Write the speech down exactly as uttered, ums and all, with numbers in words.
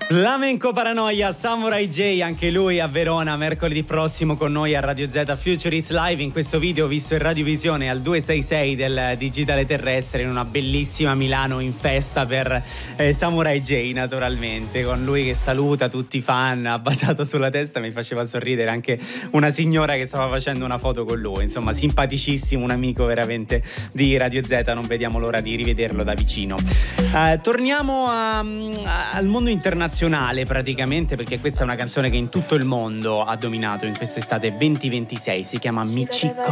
Flamenco Paranoia, Samurai J, anche lui a Verona mercoledì prossimo con noi a Radio Z Future It's Live. In questo video ho visto in radiovisione al duecentosessantasei del Digitale Terrestre, in una bellissima Milano in festa per eh, Samurai J, naturalmente, con lui che saluta tutti i fan, ha baciato sulla testa, mi faceva sorridere anche una signora che stava facendo una foto con lui. Insomma, simpaticissimo, un amico veramente di Radio Z, non vediamo l'ora di rivederlo da vicino. Eh, torniamo a, a, al mondo internazionale praticamente, perché questa è una canzone che in tutto il mondo ha dominato in quest'estate venti ventisei, si chiama Mi Ci